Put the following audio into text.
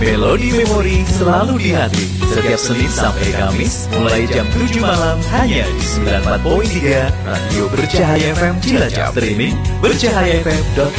Melodi Memori selalu di hati. Setiap Senin sampai Kamis mulai jam 7 malam hanya di 94.3 Radio Bercahaya FM Cilacap. Streaming bercahayafm.com.